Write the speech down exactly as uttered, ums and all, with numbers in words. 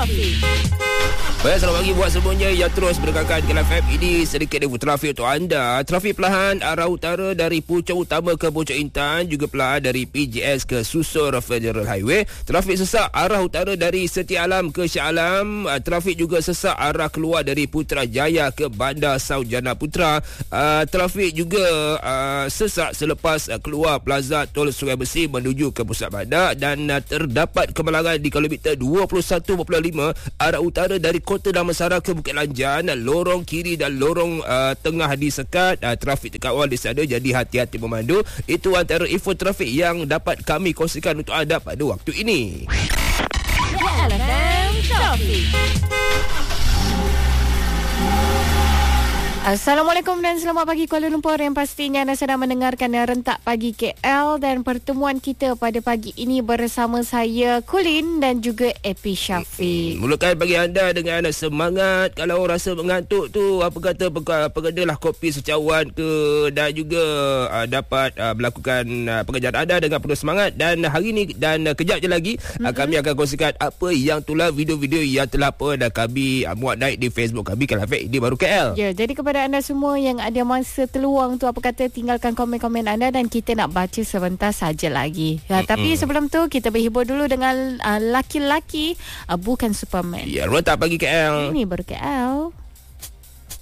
Trafik. Baik, selamat pagi buat semuanya yang terus berdekatan ke F M. Ini sedikit info trafik untuk anda. Trafik perlahan arah utara dari Puncak Utama ke Puncak Intan, juga perlahan dari P J S ke Susur Federal Highway. Trafik sesak arah utara dari Setia Alam ke Shah Alam. Uh, trafik juga sesak arah keluar dari Putrajaya ke Bandar Saujana Putra. Uh, trafik juga uh, sesak selepas uh, keluar Plaza Tol Sungai Besi menuju ke pusat bandar, dan uh, terdapat kemalangan di kilometer dua puluh satu perpuluhan lima arah utara dari Kota Damansara ke Bukit Lanjan. Lorong kiri dan lorong uh, tengah disekat, uh, trafik terkawal di sana, jadi hati-hati memandu. Itu antara info trafik yang dapat kami kongsikan untuk anda pada waktu ini. L F M Trafik. Assalamualaikum dan selamat pagi Kuala Lumpur, yang pastinya anda sedang mendengarkan Rentak Pagi K L, dan pertemuan kita pada pagi ini bersama saya Colin dan juga Epi Syafiq. Mulakan pagi anda dengan semangat. Kalau rasa mengantuk tu, apa kata pegedalah kopi secawan ke, dan juga uh, dapat uh, melakukan uh, pekerjaan anda dengan penuh semangat. Dan hari ni dan uh, kejap je lagi mm-hmm. uh, kami akan kongsikan apa yang tular video-video yang telah pun dah kami uh, muat naik di Facebook kami K L F M di Baru K L. Ya, jadi kepada anda semua yang ada masa terluang tu, apa kata, tinggalkan komen-komen anda dan kita nak baca sebentar saja lagi. Ya, mm-hmm. Tapi sebelum tu kita berhibur dulu dengan uh, laki-laki uh, bukan Superman. Ya, Rentak Pagi K L. Ini Baru K L.